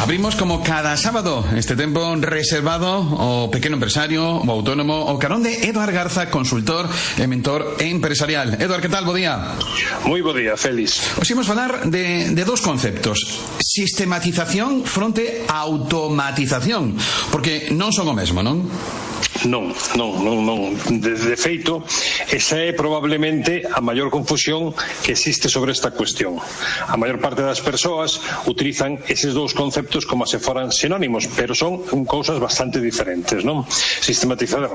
Abrimos como cada sábado este tempo reservado ao pequeno empresario, ao autónomo, ao carón de Eduard Garza, consultor e mentor empresarial. Eduard, que tal? Bo día. Moi bo día, Félix. Hoxe imos falar de dos conceptos: sistematización fronte a automatización, porque non son o mesmo, non? Non. De feito, esa é probablemente a maior confusión que existe sobre esta cuestión. A maior parte das persoas utilizan eses dous conceptos como se foran sinónimos, pero son cousas bastante diferentes, non? Sistematizar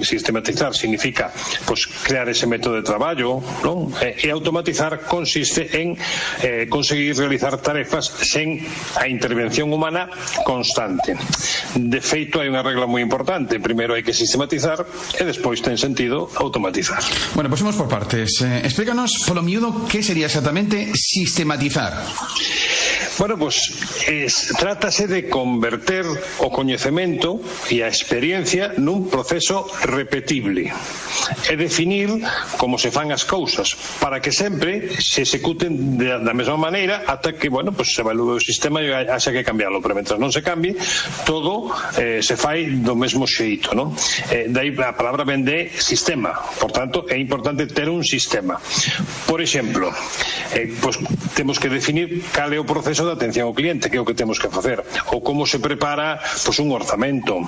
significa crear ese método de traballo, non? E automatizar consiste en conseguir realizar tarefas sen a intervención humana constante. De feito, hai unha regla moi importante: primeiro hai que sistematizar e despois ten sentido automatizar. Bueno, pues vamos por partes. Explícanos polo miúdo que sería exactamente sistematizar. Bueno, trátase de converter o coñecemento e a experiencia nun proceso repetible e definir como se fan as cousas para que sempre se executen da mesma maneira ata que, se evalúe o sistema e haxa que cambiarlo, pero mentre non se cambie todo se fai do mesmo xeito, non? Daí a palabra ven de sistema, por tanto é importante ter un sistema. Por exemplo, temos que definir cal é o proceso de atención ao cliente, que é o que temos que facer, ou como se prepara un orzamento,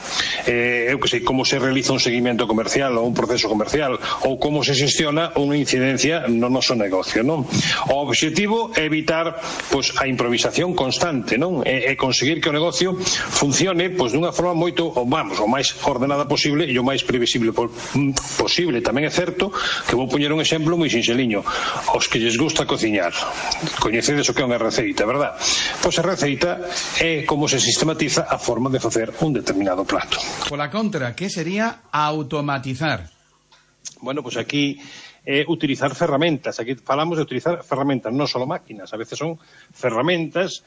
como se realiza un seguimento comercial ou un proceso comercial, ou como se xestiona unha incidencia no noso negocio, non? O obxectivo é evitar a improvisación constante, non? E conseguir que o negocio funcione dunha forma moito, o máis ordenada posible e o máis previsible posible. Tamén é certo que vou poñer un exemplo moi sinxeliño: os que lles gusta cociñar, coñecedes o que é unha receita, verdad? A receita é como se sistematiza a forma de facer un determinado plato. Pola contra, que sería automatizar? Bueno, aquí utilizar ferramentas. Aquí falamos de utilizar ferramentas, non só máquinas. A veces son ferramentas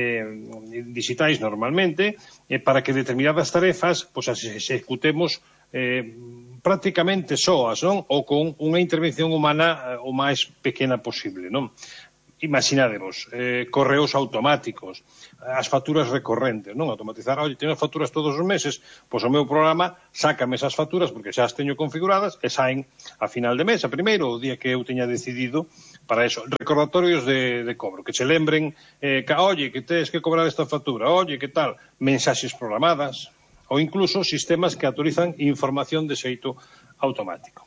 digitais normalmente para que determinadas tarefas as executemos prácticamente soas, non? Ou con unha intervención humana o máis pequena posible, non? Imaginademos, correos automáticos, as facturas recorrentes, non? Automatizar, teño as facturas todos os meses, o meu programa sácame esas facturas porque xa as teño configuradas e saen a final de mes, a primeiro, o día que eu teña decidido para eso. Recordatorios de cobro, que che lembren que tens que cobrar esta factura, que tal, mensaxes programadas, ou incluso sistemas que autorizan información de xeito automático.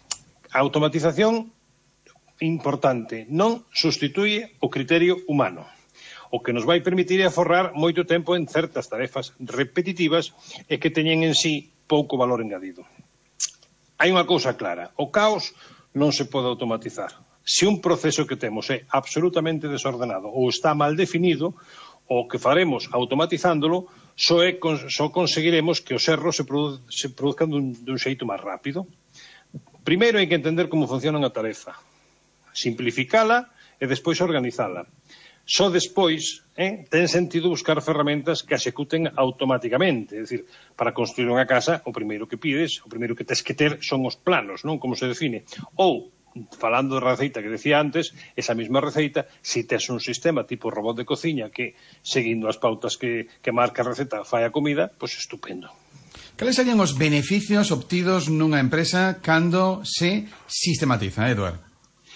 A automatización, importante, non substituye o criterio humano. O que nos vai permitir é aforrar moito tempo en certas tarefas repetitivas e que teñen en sí pouco valor engadido. Hai unha cousa clara: o caos non se pode automatizar. Se un proceso que temos é absolutamente desordenado ou está mal definido, o que faremos automatizándolo só conseguiremos que os erros se produzcan dun xeito máis rápido. Primeiro hai que entender como funciona unha tarefa, simplificala e despois organizala. Só despois ten sentido buscar ferramentas que executen automáticamente. É dicir, para construir unha casa, o primeiro que pides, o primeiro que tens que ter son os planos, non? Como se define. Ou, falando da receita que decía antes, esa mesma receita, se tes un sistema tipo robot de cociña que, seguindo as pautas que marca a receta, fai a comida, estupendo. Cales serían os beneficios obtidos nunha empresa cando se sistematiza, Eduard?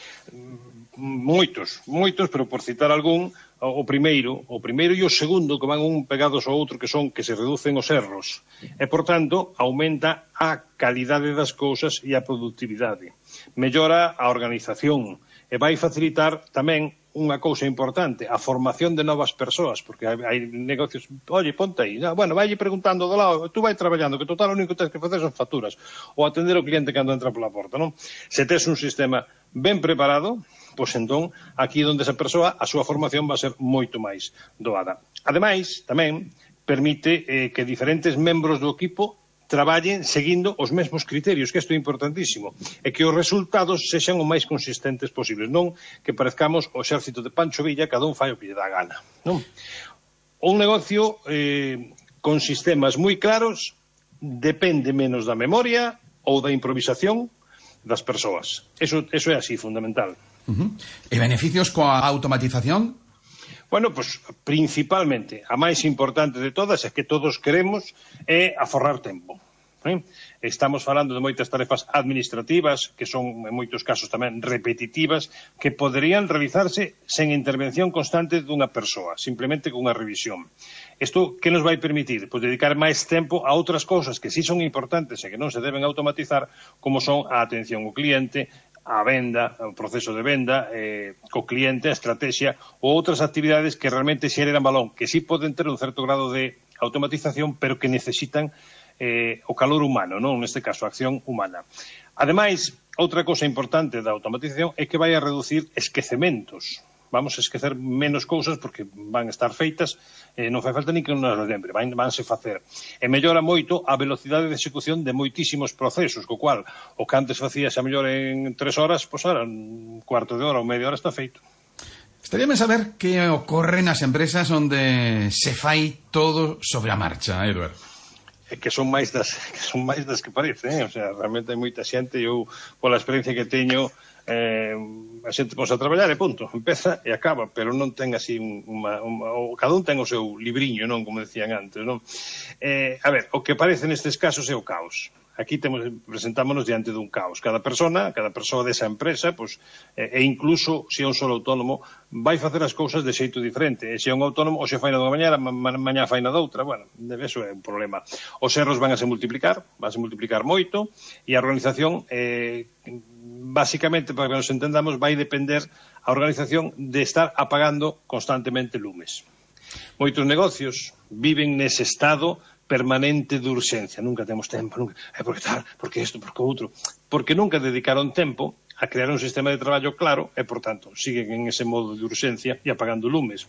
Moitos, pero por citar algún, o primeiro e o segundo, que van un pegados ao outro, que se reducen os erros e, por tanto, aumenta a calidade das cousas e a productividade, mellora a organización e vai facilitar tamén unha cousa importante: a formación de novas persoas, porque hai negocios, ponte aí, vai preguntando do lado, tú vai traballando, que total o único que tens que facer son facturas ou atender o cliente cando entra pola porta, non? Se tes un sistema ben preparado, entón, aquí onde esa persoa, a súa formación vai ser moito máis doada. Ademais, tamén permite que diferentes membros do equipo traballen seguindo os mesmos criterios, que isto é importantísimo, e que os resultados sexan o máis consistentes posibles, non que parezcamos o exército de Pancho Villa, cada un fai o que lle dá gana, non? Un negocio con sistemas moi claros depende menos da memoria ou da improvisación das persoas. Eso é así, fundamental. E beneficios coa automatización? Bueno, pois, principalmente, a máis importante de todas é que todos queremos aforrar tempo. Estamos falando de moitas tarefas administrativas, que son, en moitos casos, tamén repetitivas, que poderían realizarse sen intervención constante dunha persoa, simplemente cunha revisión. Isto que nos vai permitir? Pois dedicar máis tempo a outras cousas que sí son importantes e que non se deben automatizar, como son a atención ao cliente, a venda, o proceso de venda, co cliente, a estrategia ou outras actividades que realmente xeran valor, que sí poden ter un certo grado de automatización, pero que necesitan o calor humano, non? Neste caso, a acción humana. Ademais, outra cousa importante da automatización é que vai a reducir esquecementos. Vamos a esquecer menos cousas porque van a estar feitas, non fai falta nin que non as lembre, vanse facer. E mellora moito a velocidade de execución de moitísimos procesos, co cual o que antes facíase a mellor en 3 horas, pois ahora un cuarto de hora ou media hora está feito. Estaría ben saber que ocorre nas empresas onde se fai todo sobre a marcha, Eduard. Que son máis das que parece, O sea, realmente hai moita xente, eu, pola experiencia que teño, a xente pode a traballar e punto, empeza e acaba, pero non ten así cada un ten o seu libriño, non, como decían antes, non? A ver, o que parece nestes casos é o caos. Aquí presentámonos diante dun caos. Cada persoa desa empresa, pois, e incluso se é un solo autónomo, vai facer as cousas de xeito diferente. E se é un autónomo, o se fai na dunha mañana, mañá fai na doutra. Bueno, eso é un problema. Os erros van a se multiplicar moito, e a organización, basicamente, para que nos entendamos, vai depender a organización de estar apagando constantemente lumes. Moitos negocios viven nese estado permanente de urxencia. Nunca temos tempo, nunca, porque tal, porque isto, porque outro. Porque nunca dedicaron tempo a crear un sistema de traballo claro e, por tanto, siguen en ese modo de urxencia e apagando lumes.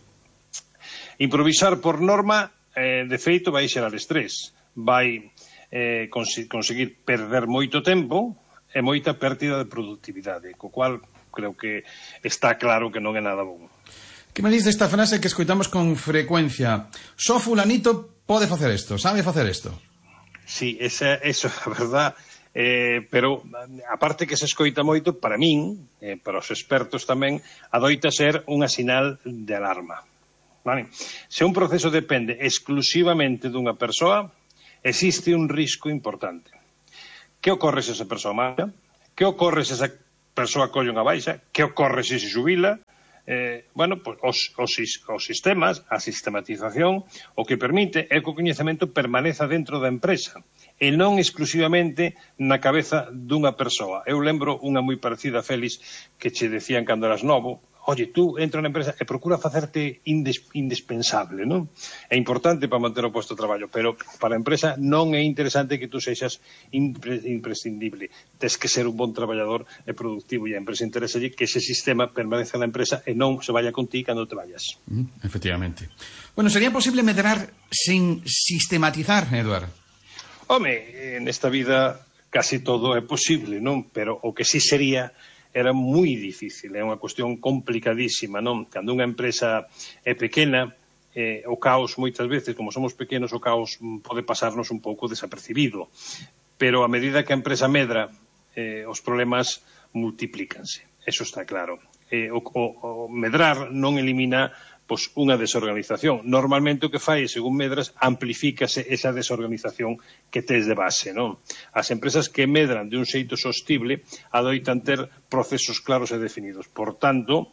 Improvisar por norma, de feito, vai xerar estrés. Vai conseguir perder moito tempo e moita pérdida de productividade, co cual creo que está claro que non é nada bom. Que me diz desta frase que escoitamos con frecuencia? Só fulanito pode facer isto, sabe facer isto. Sí, eso é a verdad, pero aparte que se escoita moito, para min, para os expertos tamén, adoita ser unha sinal de alarma. Vale? Se un proceso depende exclusivamente dunha persoa, existe un risco importante. Que ocorre se esa persoa marcha? Que ocorre se esa persoa colle unha baixa? Que ocorre se se xubila? Bueno, pues, os sistemas, a sistematización, o que permite é que o coñecemento permaneza dentro da empresa e non exclusivamente na cabeza dunha persoa. Eu lembro unha moi parecida a Félix que che decían cando eras novo: oye, tú entra na empresa e procura facerte indispensable, non? É importante para manter o posto de traballo, pero para a empresa non é interesante que tú sexas imprescindible. Tes que ser un bon traballador e productivo, e a empresa interesa que ese sistema permaneza na empresa e non se vaya con ti cando te vayas. Efectivamente. Bueno, sería posible medrar sin sistematizar, Eduard? Home, nesta vida casi todo é posible, non? Pero o que sí sería era moi difícil, é unha cuestión complicadísima, non? Cando unha empresa é pequena, o caos moitas veces, como somos pequenos, o caos pode pasarnos un pouco desapercibido, pero a medida que a empresa medra, os problemas multiplícanse, eso está claro. O medrar non elimina pois unha desorganización. Normalmente o que fai, según medras, amplifícase esa desorganización que tes de base, non? As empresas que medran de un xeito sostible adoitan ter procesos claros e definidos. Por tanto,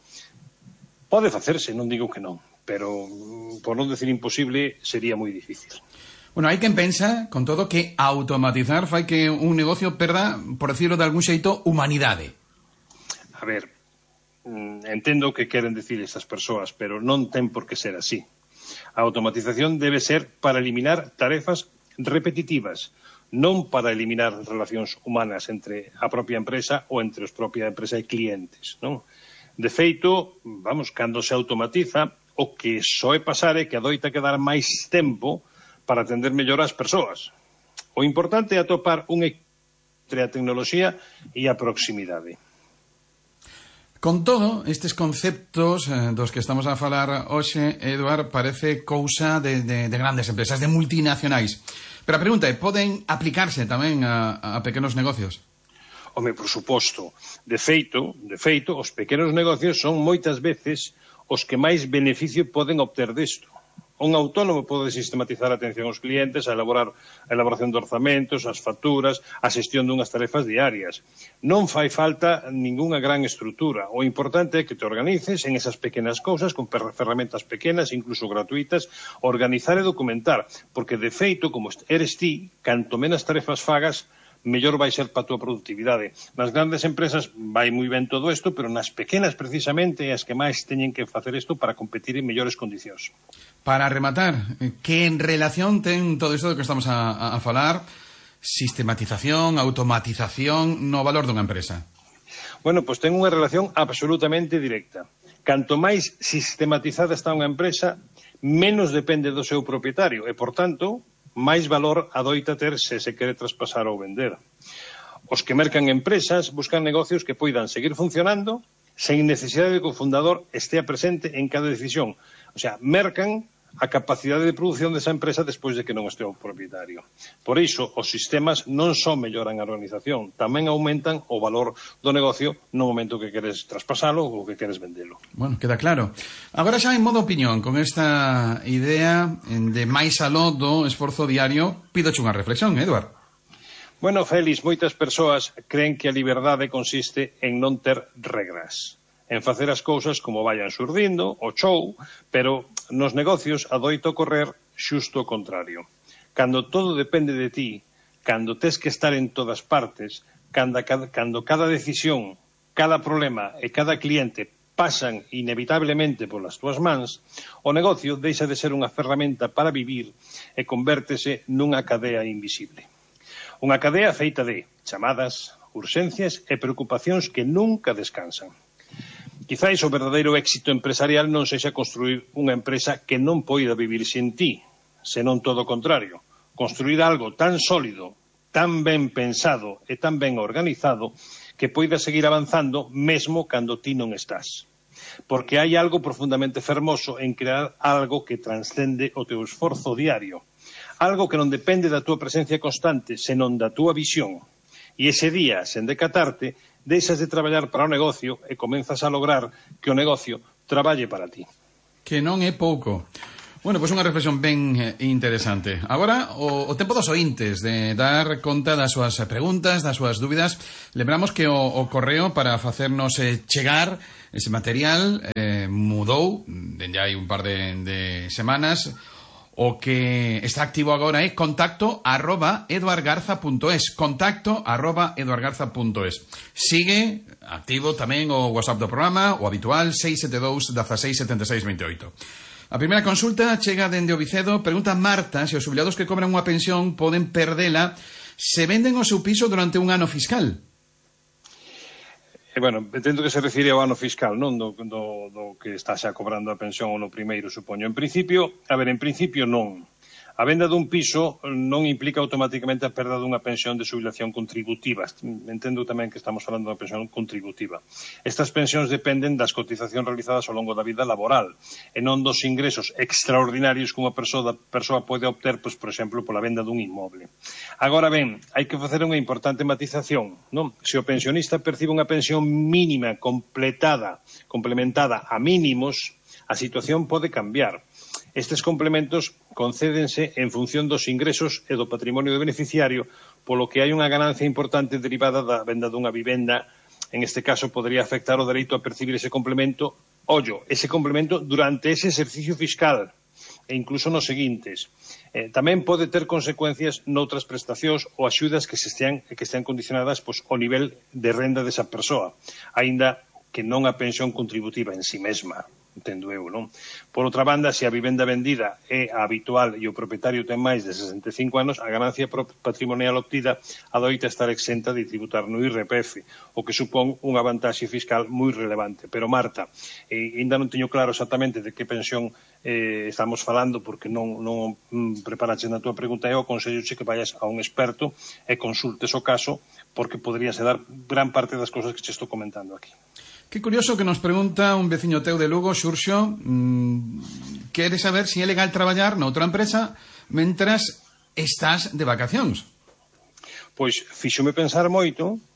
pode facerse, non digo que non, pero por non decir imposible, sería moi difícil. Bueno, hai quen pensa, con todo, que automatizar fai que un negocio perda, por decirlo de algún xeito, humanidade. A ver, entendo o que queren dicir estas persoas, pero non ten por que ser así. A automatización debe ser para eliminar tarefas repetitivas, non para eliminar relacións humanas entre a propia empresa ou entre a propia empresa e clientes, non? De feito, cando se automatiza, o que soe pasar é que adoita quedar máis tempo para atender mellor as persoas. O importante é atopar un equilibrio entre a tecnoloxía e a proximidade. Con todo, estes conceptos dos que estamos a falar hoxe, Eduard, parece cousa de grandes empresas, de multinacionais. Pero a pregunta é, poden aplicarse tamén a pequenos negocios? Home, por suposto. De feito, os pequenos negocios son moitas veces os que máis beneficio poden obter disto. Un autónomo pode sistematizar a atención aos clientes, a elaboración de orzamentos, as facturas, a xestión dunhas tarefas diarias. Non fai falta ningunha gran estrutura. O importante é que te organices en esas pequenas cousas, con ferramentas pequenas, incluso gratuitas, organizar e documentar, porque de feito, como eres ti, canto menos tarefas fagas, mellor vai ser para a túa productividade. Nas grandes empresas vai moi ben todo isto, pero nas pequenas, precisamente, as que máis teñen que facer isto para competir en mellores condicións. Para rematar, que en relación ten todo isto do que estamos a falar, sistematización, automatización no valor dunha empresa? Bueno, pois ten unha relación absolutamente directa. Canto máis sistematizada está unha empresa, menos depende do seu propietario e, por tanto, máis valor adoita ter se quere traspasar ou vender. Os que mercan empresas buscan negocios que poidan seguir funcionando sen necesidade de que o fundador estea presente en cada decisión. O sea, mercan a capacidade de produción desa empresa despois de que non estea o propietario. Por iso, os sistemas non só melloran a organización, tamén aumentan o valor do negocio no momento que queres traspasalo ou que queres vendelo. Bueno, queda claro. Agora xa en modo opinión, con esta idea de máis aló do esforzo diario, pidoche unha reflexión, Eduard. Bueno, Félix, moitas persoas creen que a liberdade consiste en non ter regras, en facer as cousas como vayan surdindo, o show, pero nos negocios adoita ocorrer xusto o contrario. Cando todo depende de ti, cando tes que estar en todas partes, cando cada decisión, cada problema e cada cliente pasan inevitablemente polas túas mans, o negocio deixa de ser unha ferramenta para vivir e convértese nunha cadea invisible. Unha cadea feita de chamadas, urxencias e preocupacións que nunca descansan. Quizáis o verdadeiro éxito empresarial non sexa construir unha empresa que non poida vivir sin ti, senón todo o contrario. Construir algo tan sólido, tan ben pensado e tan ben organizado que poida seguir avanzando mesmo cando ti non estás. Porque hai algo profundamente fermoso en crear algo que transcende o teu esforzo diario. Algo que non depende da túa presencia constante, senón da túa visión. E ese día, sen decatarte, deixas de traballar para o negocio e comenzas a lograr que o negocio traballe para ti. Que non é pouco. Bueno, pois unha reflexión ben interesante. Agora, o tempo dos ointes de dar conta das súas preguntas, das súas dúbidas. Lembramos que o correo para facernos chegar ese material mudou, dende hai un par de semanas. O que está activo agora é contacto@eduardgarza.es, contacto@eduardgarza.es. Sigue activo tamén o WhatsApp do programa, o habitual 672 16 76 28. A primeira consulta chega dende o Vicedo. Pregunta Marta se os xubilados que cobran unha pensión poden perdela se venden o seu piso durante un ano fiscal. Bueno, entendo que se refire ao ano fiscal, non do que está xa cobrando a pensión ou no primeiro, supoño. En principio non. A venda dun piso non implica automáticamente a perda dunha pensión de xubilación contributiva. Entendo tamén que estamos falando da pensión contributiva. Estas pensións dependen das cotizacións realizadas ao longo da vida laboral e non dos ingresos extraordinarios que unha persoa pode obter, pois, por exemplo, pola venda dun inmoble. Agora ben, hai que facer unha importante matización, non? Se o pensionista percibe unha pensión mínima complementada a mínimos, a situación pode cambiar. Estes complementos concédense en función dos ingresos e do patrimonio do beneficiario, polo que hai unha ganancia importante derivada da venda dunha vivenda. En este caso, podría afectar o dereito a percibir ese complemento, ese complemento durante ese exercicio fiscal e incluso nos seguintes. Tamén pode ter consecuencias noutras prestacións ou axudas que estean condicionadas ao nivel de renda desa persoa, aínda que non a pensión contributiva en si mesma, entendo eu, non? Por outra banda, se a vivenda vendida é a habitual e o propietario ten máis de 65 anos, a ganancia patrimonial obtida adoita estar exenta de tributar no IRPF, o que supón unha vantaxe fiscal moi relevante. Pero, Marta, ainda non teño claro exactamente de que pensión estamos falando, porque non preparaches na túa pregunta. Eu aconselloche que vayas a un experto e consultes o caso, porque poderíase dar gran parte das cousas que te estou comentando aquí. Que curioso que nos pregunta un veciño teu de Lugo, Xurxo, quere saber se é legal traballar noutra empresa mentras estás de vacacións. Pois fíxome pensar moito,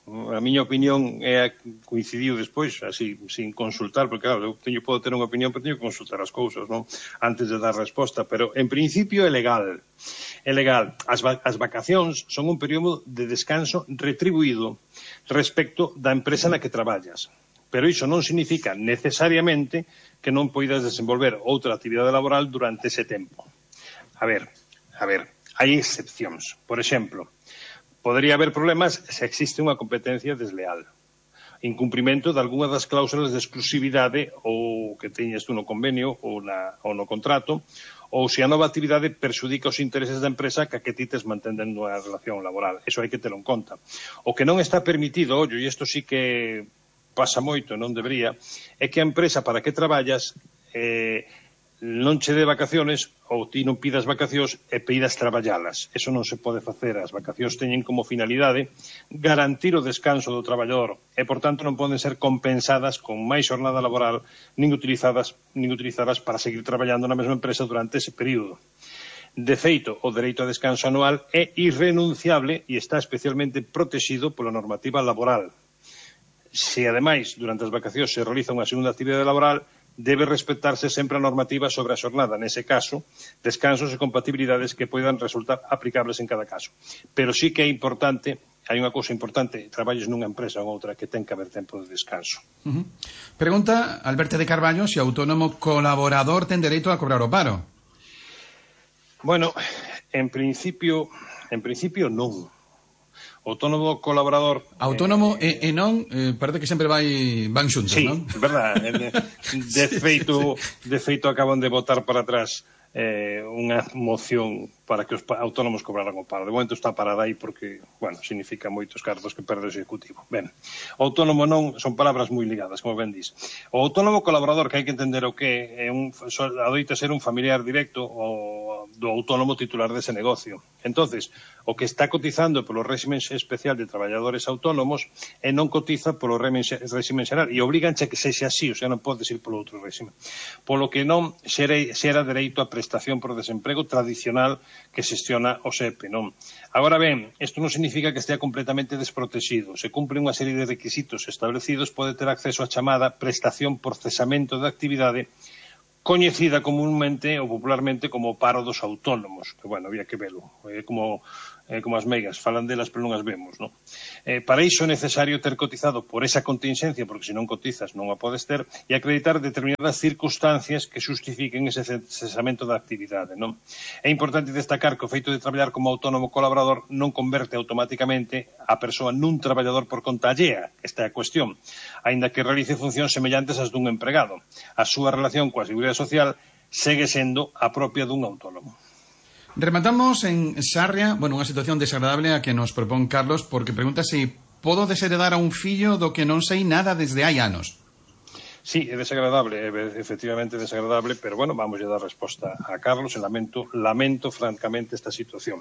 A miña opinión coincidiu despois, así, sin consultar, porque claro, eu podo ter unha opinión, pero teño que consultar as cousas, non? Antes de dar resposta, pero en principio é legal. É legal. As vacacións son un período de descanso retribuído respecto da empresa na que traballas. Pero iso non significa necesariamente que non poidas desenvolver outra actividade laboral durante ese tempo. A ver, hai excepcións. Por exemplo, podería haber problemas se existe unha competencia desleal, incumprimento de algunha das cláusulas de exclusividade ou que teñes tú no convenio ou no contrato, ou se a nova actividade perxudica os intereses da empresa que ti tes mantendo unha relación laboral. Eso hai que ter en conta. O que non está permitido, ollo, e isto sí que pasa moito, non debería, é que a empresa para que traballas non che dé vacaciones ou ti non pidas vacacións e pidas traballalas. Eso non se pode facer. As vacacións teñen como finalidade garantir o descanso do traballador e, por tanto, non poden ser compensadas con máis xornada laboral nin utilizadas para seguir traballando na mesma empresa durante ese período. De feito, o dereito a descanso anual é irrenunciable e está especialmente protegido pola normativa laboral. Se, ademais, durante as vacacións se realiza unha segunda actividade laboral, debe respetarse sempre a normativa sobre a xornada, nese caso, descansos e compatibilidades que poidan resultar aplicables en cada caso. Pero sí que é importante, hai unha cousa importante, traballes nunha empresa ou outra que ten que haber tempo de descanso. Pregunta Alberto de Carballo se o autónomo colaborador ten dereito a cobrar o paro. Bueno, en principio non. Autónomo colaborador... Autónomo e non, parece que sempre van xuntos, sí, non? Sí, verdad. De feito, acaban de botar para atrás unha moción para que os autónomos cobraran o paro. De momento está parada aí porque, bueno, significa moitos cartos que perde o Executivo. Ben, o autónomo non, son palabras moi ligadas, como ben dis. O autónomo colaborador, que hai que entender o que é adoita ser un familiar directo do autónomo titular dese negocio. Entonces, o que está cotizando polo réximen especial de traballadores autónomos e non cotiza polo réximen xeral e obriganche a que sexa así, o sea, non podes ir polo outro réximen. Polo que non xera dereito a prestación por desemprego tradicional que xestiona o SEPE, non? Agora ben, isto non significa que estea completamente desprotegido. Se cumpre unha serie de requisitos establecidos, pode ter acceso á chamada prestación por cesamento de actividade coñecida comúnmente ou popularmente como paro dos autónomos, que, bueno, había que velo. Como as meigas, falan delas pero non as vemos, non? Para iso é necesario ter cotizado por esa contingencia, porque se non cotizas non a podes ter, e acreditar determinadas circunstancias que xustifiquen ese cesamento da actividade, non? É importante destacar que o feito de traballar como autónomo colaborador non converte automáticamente a persoa nun traballador por conta allea, esta é a cuestión, aínda que realice funcións semellantes ás dun empregado. A súa relación coa Seguridade Social segue sendo a propia dun autónomo. Rematamos en Sarria, unha situación desagradable a que nos propón Carlos, porque pregunta se podo desheredar a un fillo do que non sei nada desde hai anos. Sí, é desagradable, efectivamente desagradable, pero, bueno, vamos a dar resposta a Carlos e lamento francamente esta situación.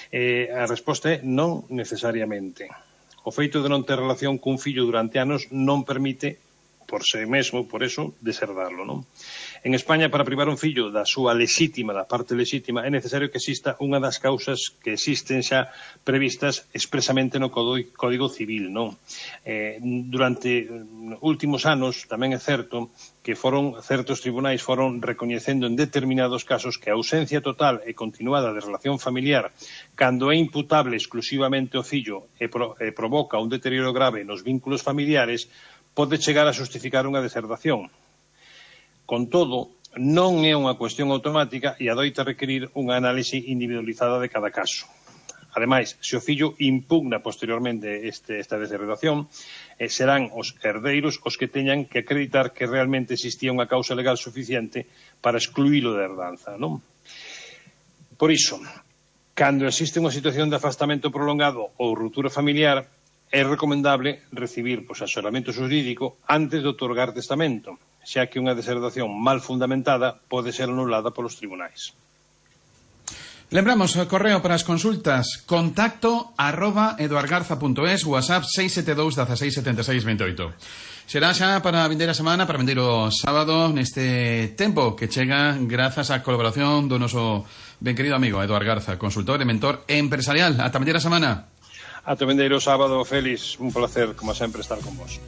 A resposta é non necesariamente. O feito de non ter relación cun fillo durante anos non permite, por si mesmo, por eso, deserdarlo, non? En España, para privar un fillo da súa lexítima, da parte lexítima, é necesario que exista unha das causas que existen xa previstas expresamente no Código Civil, non? Durante últimos anos, tamén é certo que certos tribunais foron recoñecendo en determinados casos que a ausencia total e continuada de relación familiar, cando é imputable exclusivamente ao fillo e provoca un deterioro grave nos vínculos familiares, pode chegar a xustificar unha deserdación. Con todo, non é unha cuestión automática e adoita requerir unha análise individualizada de cada caso. Ademais, se o fillo impugna posteriormente esta deserdación, serán os herdeiros os que teñan que acreditar que realmente existía unha causa legal suficiente para excluílo da herdanza, non? Por iso, cando existe unha situación de afastamento prolongado ou ruptura familiar, é recomendable recibir asesoramento xurídico antes de outorgar testamento, xa que unha deserdación mal fundamentada pode ser anulada polos tribunais. Lembramos o correo para as consultas contacto@eduargarza.es, WhatsApp 672 16 76 28. Será xa para a vindeira semana, para vindeiro sábado, neste tempo que chega grazas á colaboración do noso ben querido amigo Eduard Garza, consultor e mentor empresarial. Ata vindeira semana. Ata o vindeiro sábado, Félix, un placer, como sempre, estar con vos.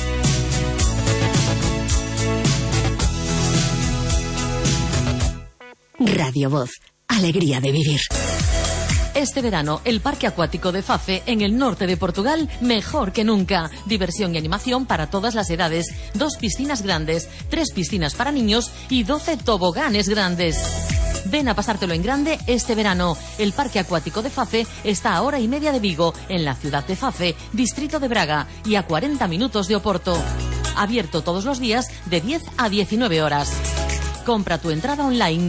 Radio Voz, alegría de vivir. Este verano, el Parque Acuático de Fafe, en el norte de Portugal, mejor que nunca. Diversión y animación para todas las edades. 2 piscinas grandes, 3 piscinas para niños y 12 toboganes grandes. Ven a pasártelo en grande este verano. El Parque Acuático de Fafe está a 1:30 de Vigo, en la ciudad de Fafe, distrito de Braga, y a 40 minutos de Oporto. Abierto todos los días de 10 a 19 horas. Compra tu entrada online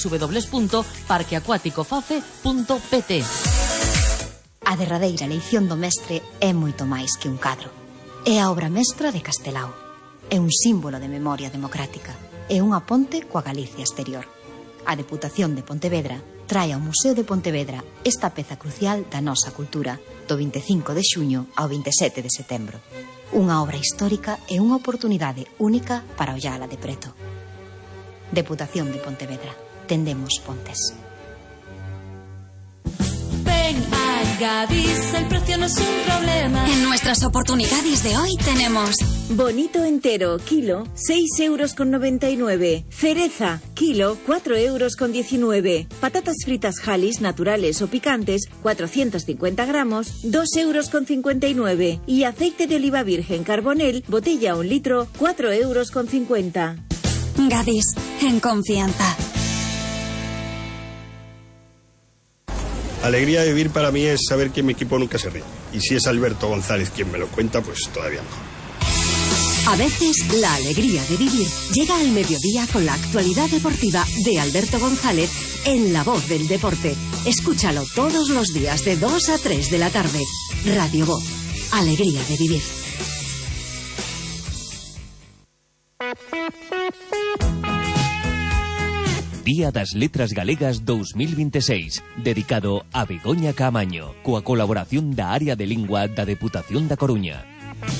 www.parqueacuaticofafe.pt. A derradeira eleición do mestre é moito máis que un cadro. É a obra mestra de Castelao. É un símbolo de memoria democrática. É unha ponte coa Galicia exterior. A Deputación de Pontevedra trae ao Museo de Pontevedra esta peza crucial da nosa cultura do 25 de xuño ao 27 de setembro. Unha obra histórica e unha oportunidade única para ollala de preto. Deputación de Pontevedra. Tendemos pontes. Ven a Gadis, el precio no es un problema. En nuestras oportunidades de hoy tenemos bonito entero, kilo, 6,99 €. Cereza, kilo, 4,19 €. Patatas fritas Halis, naturales o picantes, 450 gramos, 2,59 €. Y aceite de oliva virgen Carbonel, botella 1 litro, 4,50 €. Gadis, en confianza. Alegría de vivir para mí es saber que mi equipo nunca se ríe. Y si es Alberto González quien me lo cuenta, pues todavía mejor. A veces, la alegría de vivir llega al mediodía con la actualidad deportiva de Alberto González en La Voz del Deporte. Escúchalo todos los días de 2 a 3 de la tarde. Radio Voz, alegría de vivir. Día das Letras Galegas 2026, dedicado a Begoña Caamaño, coa colaboración da Área de Lingua da Deputación da Coruña.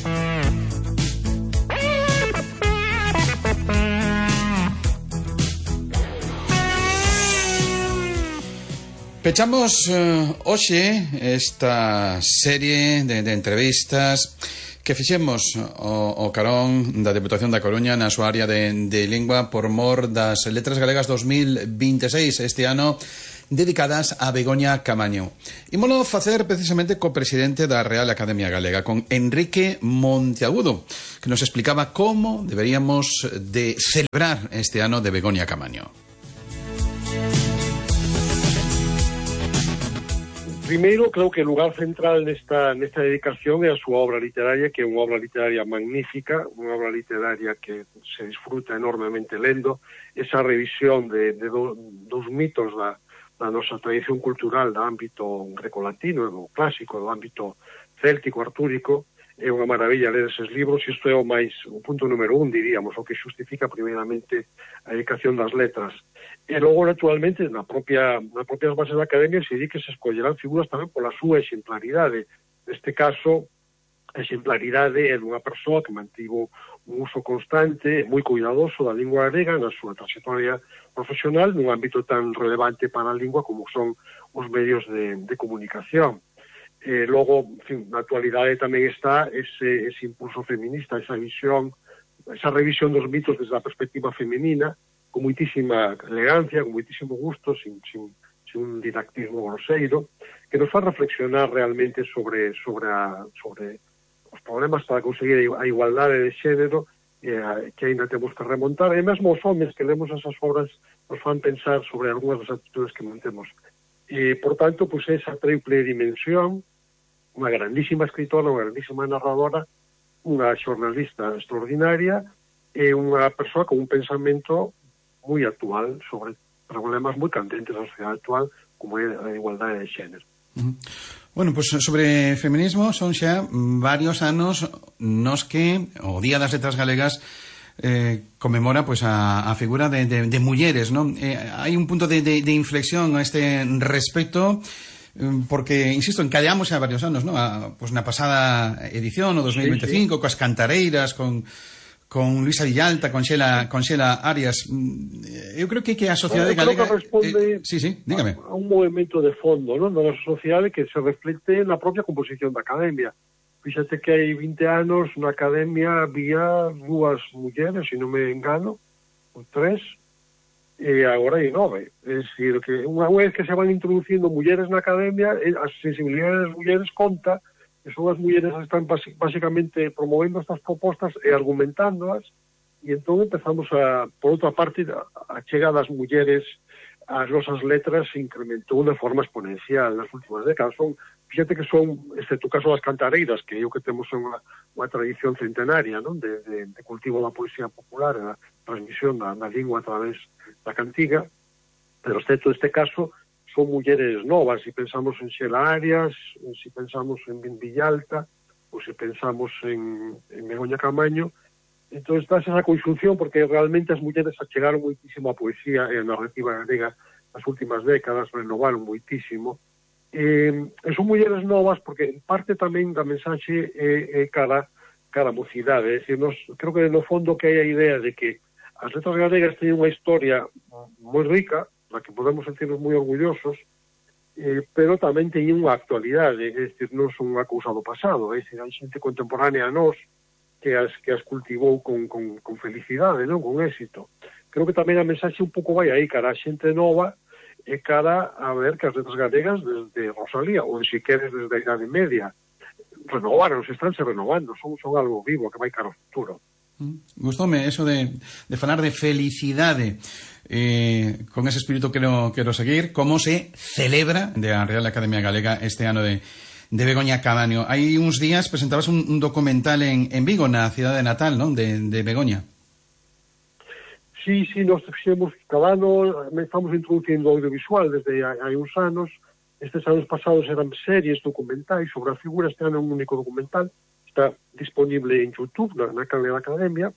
Pechamos hoxe esta serie de entrevistas que fixemos o carón da Deputación da Coruña na súa área de lingua por mor das Letras Galegas 2026, este ano dedicadas a Begoña Caamaño. Ímolo facer precisamente co presidente da Real Academia Galega, con Enrique Monteagudo, que nos explicaba como deberíamos de celebrar este ano de Begoña Caamaño. Primeiro, creo que o lugar central nesta dedicación é a súa obra literaria, que é unha obra literaria magnífica, unha obra literaria que se disfruta enormemente lendo, esa revisión de dos mitos da nosa tradición cultural do ámbito grecolatino, do clásico, do ámbito céltico, artúrico. É unha maravilla ler eses libros, e isto é o punto número 1, diríamos, o que xustifica primeiramente a dedicación das letras. E logo, naturalmente, nas propias bases da Academia se di que se escollerán figuras tamén pola súa exemplaridade. Neste caso, a exemplaridade é dunha persoa que mantivo un uso constante, moi cuidadoso da lingua galega na súa trayectoria profesional nun ámbito tan relevante para a lingua como son os medios de comunicación. Logo, en fin, na actualidade tamén está ese impulso feminista, esa revisión dos mitos desde a perspectiva femenina, con moitísima elegancia, con moitísimo gusto, sin un didactismo groseiro, que nos fa reflexionar realmente sobre os problemas para conseguir a igualdade de xénero que ainda temos que remontar, e mesmo os homes que lemos esas obras nos fan pensar sobre algunhas das actitudes que mantemos. Por tanto, pues esa triple dimensión, unha grandísima escritora, unha grandísima narradora, unha xornalista extraordinaria e unha persoa con un pensamento moi actual sobre problemas moi candentes da sociedade actual, como é a igualdade de xénero. Bueno, pues sobre feminismo son xa varios anos nos que o Día das Letras Galegas conmemora pues a figura de mulleres, ¿no? Hai un punto de inflexión a este respecto, porque, insisto, encadeamos xa varios anos, ¿no? Pues na pasada edición, o 2025, sí. Coas cantareiras, con con Luisa Villalta, con Xela Arias. Eu creo que a sociedade galega... responde dígame. A un movimento de fondo, non, da nosa sociedade que se reflecte na propia composición da academia. Fíxate que hai 20 anos na academia había 2 mulleres, se non me engano, ou 3, e agora hai 9. É dicir, que unha vez que se van introducindo mulleres na academia, a sensibilidade das mulleres conta, que son as mulleres que están basicamente promovendo estas propostas e argumentándoas, e entón empezamos por outra parte, a chegada das mulleres ás nosas letras se incrementou de forma exponencial nas últimas décadas. Fíjate que son, excepto o caso das cantareiras, que é o que temos unha tradición centenaria, non, de cultivo da poesía popular, a transmisión da lingua a través da cantiga, pero excepto este caso, son mulleres novas. Se pensamos en Xela Arias, se pensamos en Villalta, ou se pensamos en Begoña Camaño, entón está esa conxunción, porque realmente as mulleres achegaron moitísimo a poesía e a narrativa galega nas últimas décadas, renovaron moitísimo, e son mulleres novas porque en parte tamén da mensaxe é cara mocidade. É dicir, creo que no fondo que hai a idea de que as letras galegas teñen unha historia moi rica, na que podemos sentirnos moi orgullosos, pero tamén teñen unha actualidade, é dicir, non son unha cousa do pasado, é dicir, hai xente contemporánea a nós que as cultivou con felicidade, non, con éxito. Creo que tamén a mensaxe un pouco vai aí, cara a xente nova, e cara a ver que as letras galegas desde Rosalía, ou se queres desde a Idade Media, renovaronse, estánse renovando, son algo vivo que vai cara ao futuro. Gustoume eso de falar de felicidade, con ese espírito quero seguir. Como se celebra de a Real Academia Galega este ano de Begoña Camaño? Hai uns días presentabas un documental en Vigo, na cidade natal, non, de Begoña. Sí, nos fixemos cada ano, estamos introducindo audiovisual desde hai uns anos. Estes anos pasados eran series documentais sobre a figura. Este ano é un único documental, está disponible en YouTube, na canal da Academia,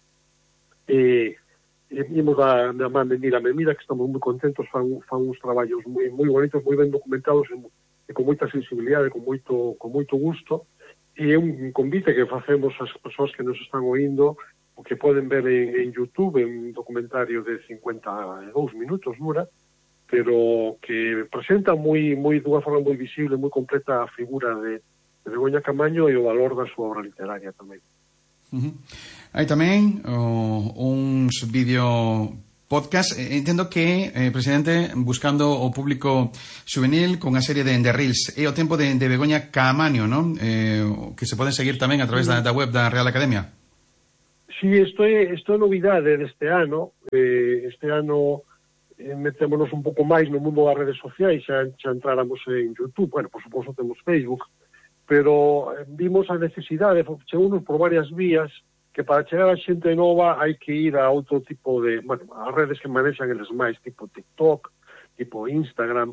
e vimos da man de Mira Memira, que estamos moi contentos, fan uns traballos moi bonitos, moi ben documentados, e con moita sensibilidade, con moito gusto, e é un convite que facemos ás persoas que nos están oindo, o que poden ver en YouTube, en un documentario de 52 minutos dura, pero que presenta dunha forma moi visible, moi completa a figura de Begoña Camaño e o valor da súa obra literaria tamén. Hai tamén uns vídeo podcast. Entendo que, presidente, buscando o público juvenil con unha serie de reels. É o tempo de Begoña Camaño, non? Que se poden seguir tamén a través da web da Real Academia. Sí, isto é novidade deste ano. Este ano metémonos un pouco máis no mundo das redes sociais, xa entráramos en YouTube, bueno, por suposto temos Facebook, pero vimos a necesidade, chegounos por varias vías, que para chegar a xente nova hai que ir a outro tipo de, bueno, as redes que manexan eles máis, tipo TikTok, tipo Instagram,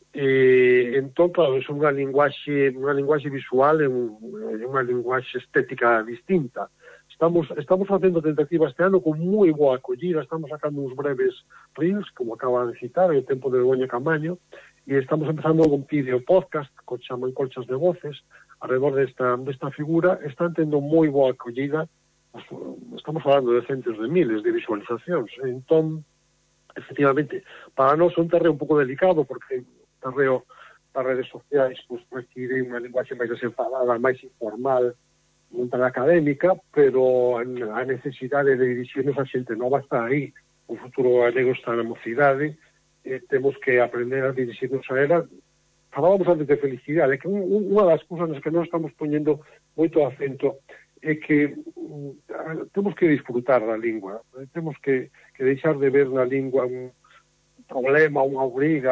entón, claro, é unha linguaxe visual e unha linguaxe estética distinta. Estamos facendo tentativas este ano con moi boa acollida, estamos sacando uns breves reels, como acaba de citar, o tempo de Begoña Camaño, e estamos empezando un vídeo podcast, que chaman Colchas de Voces, alrededor desta figura. Están tendo moi boa acollida, estamos falando de centos de miles de visualizacións. Entón, efectivamente, para nós é un terreo un pouco delicado, porque o terreo das redes sociais pues, require unha linguaxe máis desenfadada, máis informal, non tan académica, pero a necesidade de dirixirnos a xente nova está aí. O futuro galego está na mocidade, temos que aprender a dirixirnos a ela. Falábamos antes de felicidade, que unha das cousas nas que nós estamos poñendo moito acento é que temos que disfrutar da lingua, temos que deixar de ver na lingua un problema, unha obriga,